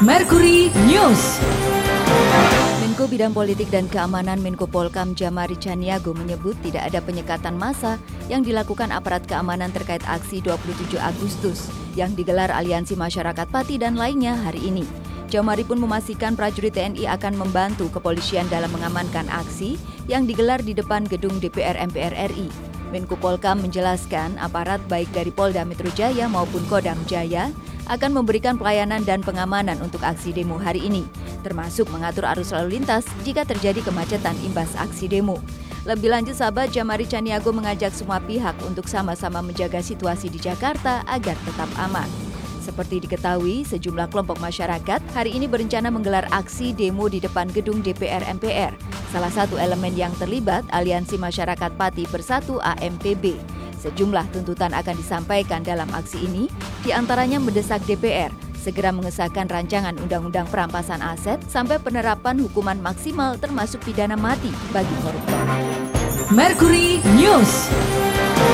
Mercury News. Menko Bidang Politik dan Keamanan Menko Polkam Djamari Tjaniago menyebut tidak ada penyekatan massa yang dilakukan aparat keamanan terkait aksi 27 Agustus yang digelar Aliansi Masyarakat Pati dan lainnya hari ini. Djamari pun memastikan prajurit TNI akan membantu kepolisian dalam mengamankan aksi yang digelar di depan gedung DPR MPR RI. Menko Polkam menjelaskan aparat baik dari Polda Metro Jaya maupun Kodam Jaya akan memberikan pelayanan dan pengamanan untuk aksi demo hari ini, termasuk mengatur arus lalu lintas jika terjadi kemacetan imbas aksi demo. Lebih lanjut, sahabat, Djamari Tjaniago mengajak semua pihak untuk sama-sama menjaga situasi di Jakarta agar tetap aman. Seperti diketahui, sejumlah kelompok masyarakat hari ini berencana menggelar aksi demo di depan gedung DPR MPR. Salah satu elemen yang terlibat Aliansi Masyarakat Pati Bersatu AMPB. Sejumlah tuntutan akan disampaikan dalam aksi ini, diantaranya mendesak DPR segera mengesahkan rancangan undang-undang perampasan aset sampai penerapan hukuman maksimal termasuk pidana mati bagi koruptor. Mercury News.